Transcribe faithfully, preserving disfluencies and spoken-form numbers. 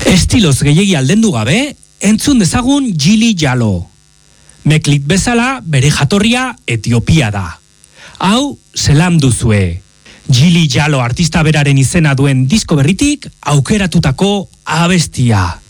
Estiloz gehiegi aldendu gabe, entzun dezagun Gili Jalo. Meklit bezala bere jatorria Etiopia da. Hau, zelam duzue. Gili Jalo artista beraren izena duen disko berritik aukeratutako abestia.